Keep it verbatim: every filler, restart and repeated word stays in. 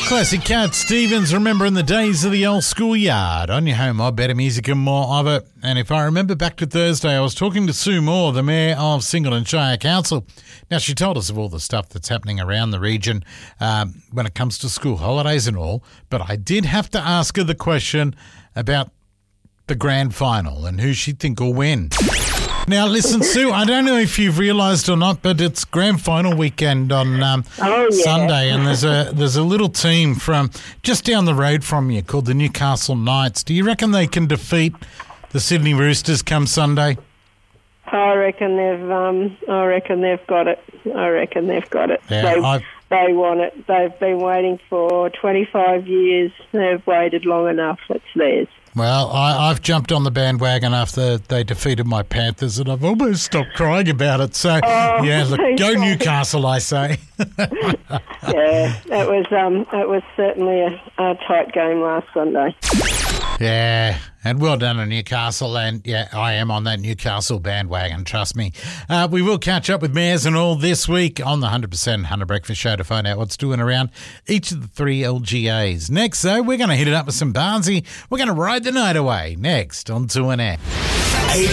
Classic Cat Stevens, remembering the days of the old schoolyard. On your home, I better music and more of it. And if I remember back to Thursday, I was talking to Sue Moore, the Mayor of Singleton Shire Council. Now, she told us of all the stuff that's happening around the region um, when it comes to school holidays and all. But I did have to ask her the question about the grand final and who she'd think will win. Now, listen, Sue, I don't know if you've realised or not, but it's grand final weekend on um, oh, yeah. Sunday, and there's a there's a little team from just down the road from you called the Newcastle Knights. Do you reckon they can defeat the Sydney Roosters come Sunday? I reckon they've um, I reckon they've got it. I reckon they've got it. Yeah, they, I've... they want it. They've been waiting for twenty-five years. They've waited long enough. It's theirs. Well, I, I've jumped on the bandwagon after they defeated my Panthers, and I've almost stopped crying about it. So, oh, yeah, look, go Newcastle, I say. Yeah, it was um, it was certainly a, a tight game last Sunday. Yeah, and well done on Newcastle, and yeah, I am on that Newcastle bandwagon, trust me. Uh, we will catch up with mayors and all this week on the one hundred percent Hunter Breakfast Show to find out what's doing around each of the three L G As. Next, though, we're going to hit it up with some Barnsey. We're going to ride the night away. Next, on two N F.